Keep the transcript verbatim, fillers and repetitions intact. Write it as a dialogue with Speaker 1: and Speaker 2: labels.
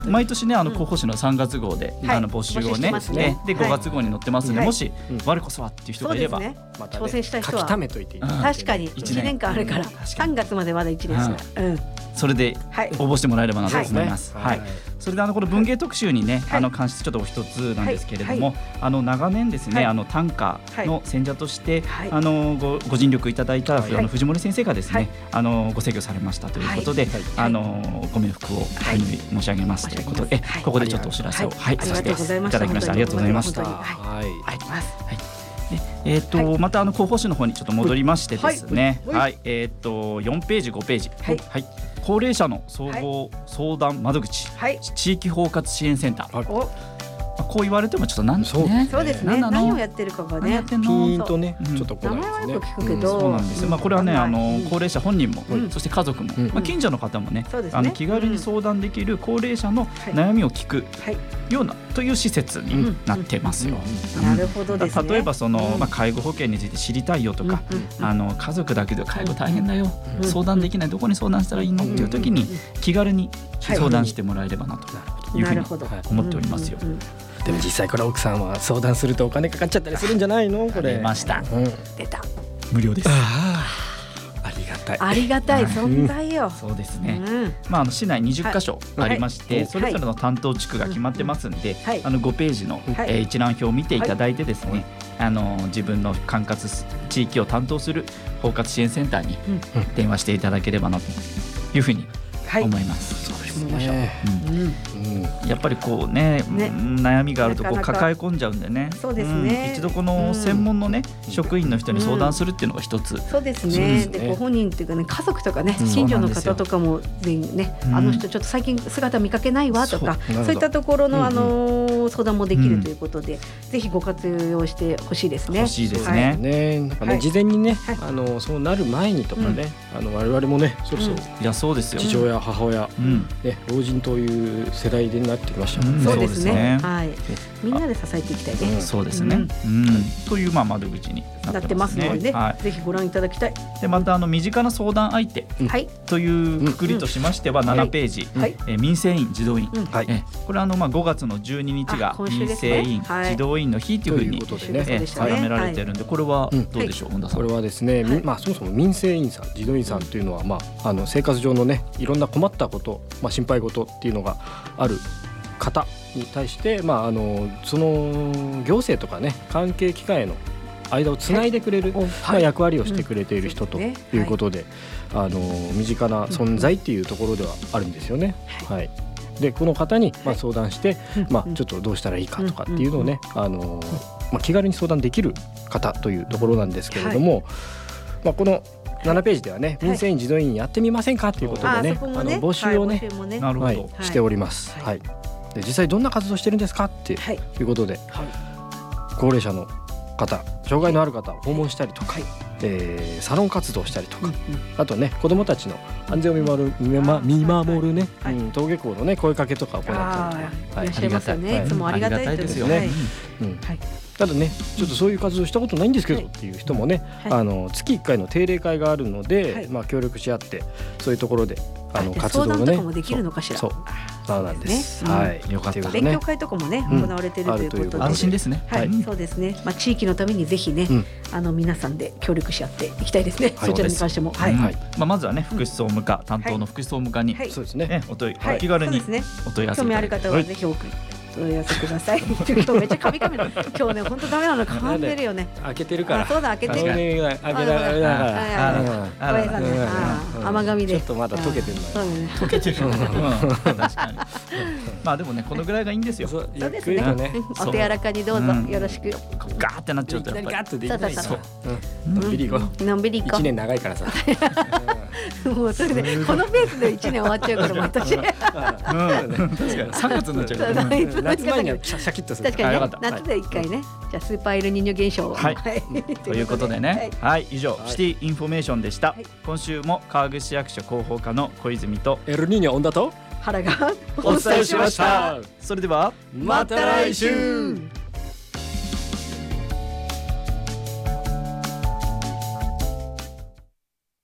Speaker 1: 毎年ねあの広報誌のさんがつ号で、うん、あの募集を ね, ねでごがつ号に載ってますので、はい、もし、うん、我こそはっていう人がいれば、
Speaker 2: ねまたね、挑戦したい人は
Speaker 3: 書き溜めといていただいて、
Speaker 2: 確かにいちねんかんあるから、うん、さんがつまでまだいちねんですから、うん、
Speaker 1: それで応募してもらえればなと思います、はいはいはい、それであのこの文芸特集にね、はい、あの関してちょっとお一つなんですけれども、はいはい、あの長年ですね、はい、あの短歌の選者として、はい、あの ご, ご尽力いただいた、はい、あの藤森先生がですね、はい、あのご制御されましたということで、はい、あのご冥福をお祈り申し上げますということで、はい、ここでちょっとお知らせを、はいはい、させていただきました。ありがとうございました。はい、はいえーとはい、またあの広報誌の方にちょっと戻りましてですね、はいはい、えーとよんページごページ、はいはい、高齢者の総合相談窓口、はい、地域包括支援センター、はい、こう言われてもちょっと何、ね、
Speaker 2: そうですね、何をやってるかがね
Speaker 3: ピーンとね、うん、ちょっと来ないですね。
Speaker 2: 名前はよく聞くけど、
Speaker 1: うん、そうなんですよ、まあ、これはねあの高齢者本人も、うん、そして家族も、うんまあ、近所の方もね、うん、あの気軽に相談できる高齢者の悩みを聞くような、はい、という施設になってますよ、
Speaker 2: うんうんうん、なるほどですね。
Speaker 1: 例えばその、まあ、介護保険について知りたいよとか、うん、あの家族だけで介護大変だよ、うん、相談できない、どこに相談したらいいの、うん、っていう時に気軽に相談してもらえればなというふうに思っておりますよ。
Speaker 3: でも実際これ奥さんは相談するとお金かかっちゃったりするんじゃないのこれ。
Speaker 1: 出ました、うん、
Speaker 2: 出た
Speaker 1: 無料です。
Speaker 3: あ, ありがたい
Speaker 2: ありがたい存在よ、
Speaker 1: うん、そうですね、うんまあ、あの市内にじゅっかしょありまして、はい、それぞれの担当地区が決まってますんで、はい、あのごページの、はいえー、一覧表を見ていただいてですね、はい、あの自分の管轄地域を担当する包括支援センターに電話していただければなというふうに思います、はい、そうですね、うん、やっぱりこう ね, ね悩みがあるとこう抱え込んじゃうんでね、
Speaker 2: そうですね、
Speaker 1: うん、一度この専門の、ねうん、職員の人に相談するっていうのが一つ、
Speaker 2: うん、そうですね。でご本人っていうかね、家族とかね、近所の方とかも全員ね、うん、あの人ちょっと最近姿見かけないわとか、そう、そういったところの、あのー、相談もできるということで、うん、ぜひご活用してほしいですね。
Speaker 1: 欲しいですね、
Speaker 3: はいね、なんかね、はい、事前にね、はい、あのそうなる前にとかね、うん、あの我々もねそろそろ、うん、いやそうですよ、父親母親、うんね、老人という世代でなってきました、
Speaker 2: うん、そうですね、はい、みんなで支えていきたいね、
Speaker 1: うん、そうですね、うんうん、というまあ窓口になってますね、
Speaker 2: なってますので、ねはい、ぜひご覧いただきたい。
Speaker 1: でまたあの身近な相談相手、はい、というくくりとしましてはななページ、はいえー、民生委員児童委員、うんはいえー、これはあのまあごがつのじゅうににちが民生委員、ね、児童委員の日というふうに定められているんで、これはどうでしょう、本田さん。
Speaker 3: これはですね、はいまあ、そもそも民生委員さん児童委員さんというのは、まあ、あの生活上のねいろんな困ったこと、まあ、心配事っていうのがある方に対して、まあ、あのその行政とかね関係機関への間をつないでくれる、はいまあ、役割をしてくれている人ということで、うんはい、あの身近な存在っていうところではあるんですよね、はいはい、でこの方にまあ相談して、はいまあ、ちょっとどうしたらいいかとかっていうのをね、あのまあ、気軽に相談できる方というところなんですけれども、はいまあ、このななページではね、民生委員児童委員やってみませんかということでね、あの募集をね、はいはい、しております、はいはい、で実際どんな活動してるんですかっていうことで、はい、高齢者の方、障害のある方を訪問したりとか、はいえー、サロン活動したりとか、うんうん、あとね子どもたちの安全を見守る、見ま、見守るね、はいうん、登下校のね声かけとかを行ったりとか、
Speaker 2: いらっしゃいますよね、はい、いつもありがたいですよね、はいうんはい、
Speaker 3: ただねちょっとそういう活動したことないんですけどっていう人もね、はい、あの月いっかいの定例会があるので、はいまあ、協力し合ってそういうところであの活動のね
Speaker 2: 相談とかもできるのかしら。
Speaker 3: そうそうなんです、ね、はい、
Speaker 1: よかった、
Speaker 2: 勉強会とかもね、うん、行われているということで
Speaker 1: 安心ですね、
Speaker 2: はい、はい、そうですね、まあ、地域のためにぜひね、うん、あの皆さんで協力し合っていきたいですね、はい、そちらに関しても、はい
Speaker 1: はいまあ、まずはね福祉総務課、うん、担当の福祉総務課に、はい、そうですね、お問い、はい、気軽にお問い合わせいただいて、
Speaker 2: 興味ある方はぜひ多くお問い合わせください。今日めっちゃカミカミの今日ね本当ダメなの噛んでるよね。
Speaker 3: 開けてるから。
Speaker 2: そうだ開けてる。
Speaker 3: 開けられない
Speaker 2: から甘噛みで。
Speaker 3: ちょっとまだ溶けてるのよ。
Speaker 1: 溶けてる。確かに。まあでもねこのぐらいがいいんですよ。
Speaker 2: そうですね。お手柔らかにどうぞよろしく。
Speaker 1: ガーってなっちゃうとやっぱり。
Speaker 3: ガーってできない
Speaker 2: そう。
Speaker 3: のんびり行こ
Speaker 2: う。のんびり行こう。
Speaker 3: 一年長いからさ。
Speaker 2: もうそれでこのペースで一年終わっちゃうから毎年。
Speaker 1: 確かにさんがつになっちゃうから。
Speaker 3: 夏前にはシャキッとする。
Speaker 2: 確かにね、夏で一回ね、じゃあスーパーエルニーニョ現象を、
Speaker 1: はい、ということでね、はい、以上シティインフォメーションでした。今週も川口市役所広報課の小泉と
Speaker 3: エルニーニョ恩田と
Speaker 2: 原が
Speaker 3: お伝えしました。
Speaker 1: それでは
Speaker 3: また来週。